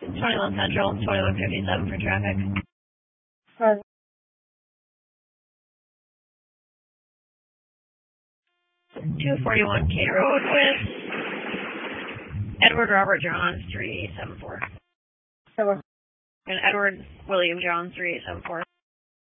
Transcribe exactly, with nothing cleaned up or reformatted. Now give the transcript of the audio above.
twenty-one Central, twenty-one fifty-seven for traffic. Right. two forty-one K Road with Edward Robert Johns, three eight seven four. So we're And Edward William Johns, three eight seven four.